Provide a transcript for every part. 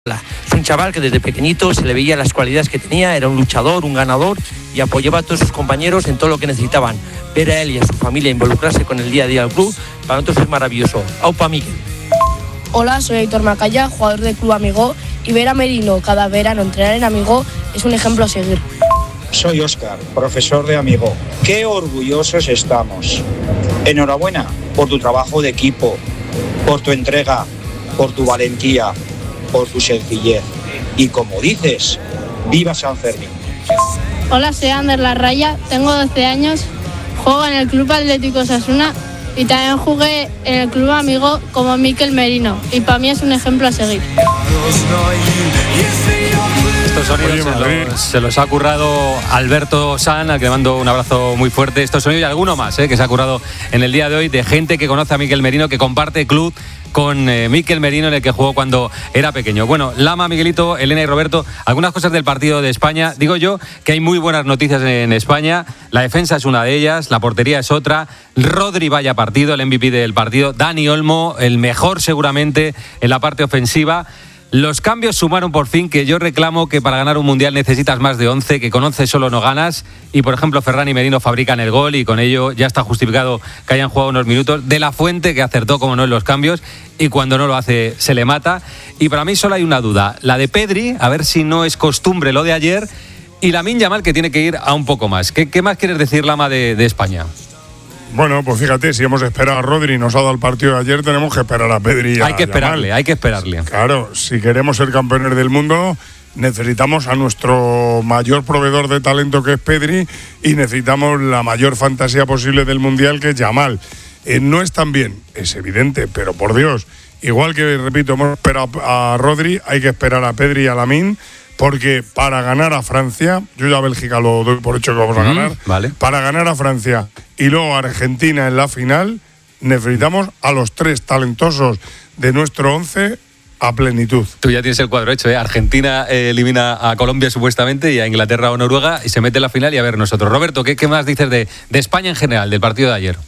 Es un chaval que desde pequeñito se le veía las cualidades que tenía, era un luchador, un ganador y apoyaba a todos sus compañeros en todo lo que necesitaban. Ver a él y a su familia involucrarse con el día a día del club, para nosotros es maravilloso. Aupa Miguel. Hola, soy Héctor Macaya, jugador del Club Amigó, y ver a Merino cada verano entrenar en Amigó es un ejemplo a seguir. Soy Óscar, profesor de Amigó. Qué orgullosos estamos. Enhorabuena por tu trabajo de equipo, por tu entrega, por tu valentía, por tu sencillez. Y como dices, ¡viva San Fermín! Hola, soy Ander Larraya, tengo 12 años, juego en el Club Atlético Osasuna y también jugué en el Club Amigo como Mikel Merino, y para mí es un ejemplo a seguir. Estos sonidos se los ha currado Alberto San, al que le mando un abrazo muy fuerte. Estos sonidos y alguno más que se ha currado en el día de hoy, de gente que conoce a Mikel Merino, que comparte club con Mikel Merino, en el que jugó cuando era pequeño. Bueno, Lama, Miguelito, Elena y Roberto, algunas cosas del partido de España. Digo yo que hay muy buenas noticias en España. La defensa es una de ellas, la portería es otra. Rodri, vaya partido, el MVP del partido. Dani Olmo, el mejor seguramente en la parte ofensiva. Los cambios sumaron por fin, que yo reclamo que para ganar un mundial necesitas más de 11, que con 11 solo no ganas. Y por ejemplo, Ferran y Merino fabrican el gol y con ello ya está justificado que hayan jugado unos minutos. De la Fuente, que acertó como no en los cambios, y cuando no lo hace se le mata. Y para mí solo hay una duda, la de Pedri, a ver si no es costumbre lo de ayer, y Lamine Yamal, que tiene que ir a un poco más. ¿Qué más quieres decir, Lama, de España? Bueno, pues fíjate, si hemos esperado a Rodri y nos ha dado el partido de ayer, tenemos que esperar a Pedri y a Hay que esperarle. Claro, si queremos ser campeones del mundo, necesitamos a nuestro mayor proveedor de talento, que es Pedri, y necesitamos la mayor fantasía posible del mundial, que es Yamal. No están bien, es evidente, pero por Dios, igual que, repito, hemos esperado a Rodri, hay que esperar a Pedri y a Lamine. Porque para ganar a Francia, yo ya a Bélgica lo doy por hecho que vamos a ganar, vale. Para ganar a Francia y luego a Argentina en la final, necesitamos a los tres talentosos de nuestro 11 a plenitud. Tú ya tienes el cuadro hecho, ¿eh? Argentina elimina a Colombia supuestamente y a Inglaterra o Noruega y se mete en la final, y a ver nosotros. Roberto, ¿qué más dices de España en general, del partido de ayer?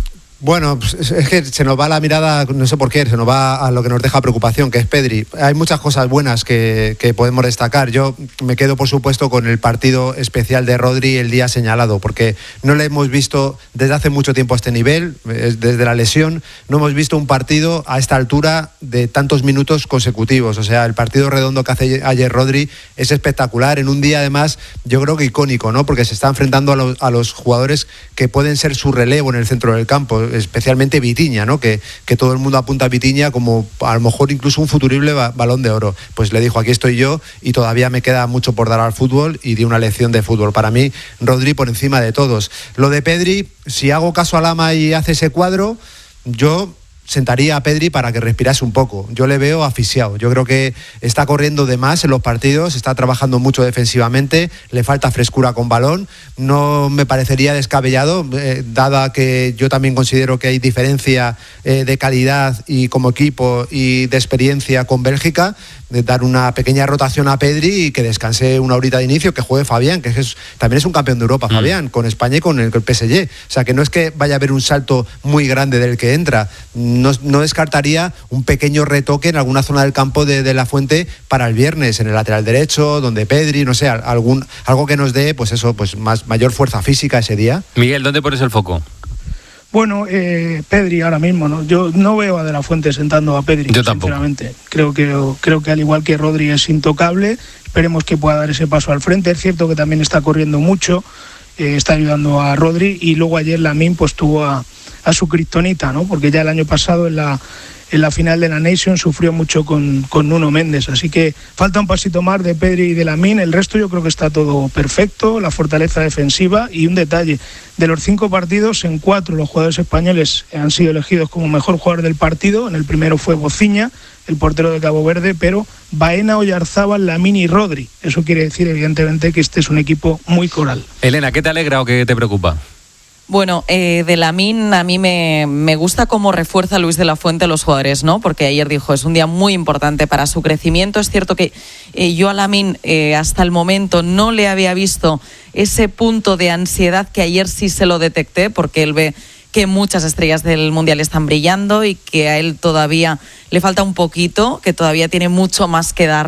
Bueno, pues es que se nos va la mirada, no sé por qué, se nos va a lo que nos deja preocupación, que es Pedri. Hay muchas cosas buenas que podemos destacar. Yo me quedo, por supuesto, con el partido especial de Rodri el día señalado, porque no le hemos visto desde hace mucho tiempo a este nivel, desde la lesión, no hemos visto un partido a esta altura de tantos minutos consecutivos. O sea, el partido redondo que hace ayer Rodri es espectacular, en un día además, yo creo que icónico, ¿no? Porque se está enfrentando a los jugadores que pueden ser su relevo en el centro del campo, especialmente Vitinha, ¿no? Que todo el mundo apunta a Vitinha como a lo mejor incluso un futurible Balón de Oro. Pues le dijo, aquí estoy yo y todavía me queda mucho por dar al fútbol, y dio una lección de fútbol. Para mí, Rodri por encima de todos. Lo de Pedri, si hago caso a Lama y hace ese cuadro, yo sentaría a Pedri para que respirase un poco. Yo le veo asfixiado. Yo creo que está corriendo de más en los partidos, está trabajando mucho defensivamente, le falta frescura con balón. No me parecería descabellado, dada que yo también considero que hay diferencia de calidad y como equipo y de experiencia con Bélgica, de dar una pequeña rotación a Pedri y que descanse una horita de inicio, que juegue Fabián, que también es un campeón de Europa, Fabián, con España y con el PSG. O sea, que no es que vaya a haber un salto muy grande del que entra. No descartaría un pequeño retoque en alguna zona del campo de la Fuente para el viernes, en el lateral derecho, donde Pedri, no sé, algo que nos dé, pues eso, pues mayor fuerza física ese día. Miguel, ¿dónde pones el foco? Bueno, Pedri ahora mismo, ¿no? Yo no veo a De la Fuente sentando a Pedri, yo tampoco. Sinceramente. Creo que al igual que Rodri es intocable, esperemos que pueda dar ese paso al frente. Es cierto que también está corriendo mucho, está ayudando a Rodri, y luego ayer Lamine pues tuvo a su kriptonita, ¿no? Porque ya el año pasado en la final de la Nation sufrió mucho con Nuno Méndez, así que falta un pasito más de Pedri y de Lamine. El resto yo creo que está todo perfecto, la fortaleza defensiva. Y un detalle, de los 5 partidos, en 4 los jugadores españoles han sido elegidos como mejor jugador del partido. En el primero fue Bociña, el portero de Cabo Verde, pero Baena, Oyarzábal, Lamine y Rodri. Eso quiere decir evidentemente que este es un equipo muy coral. Elena, ¿qué te alegra o qué te preocupa? Bueno, de Lamine a mí me gusta cómo refuerza Luis de la Fuente a los jugadores, ¿no? Porque ayer dijo, es un día muy importante para su crecimiento. Es cierto que yo a Lamine hasta el momento no le había visto ese punto de ansiedad que ayer sí se lo detecté, porque él ve que muchas estrellas del Mundial están brillando y que a él todavía le falta un poquito, que todavía tiene mucho más que dar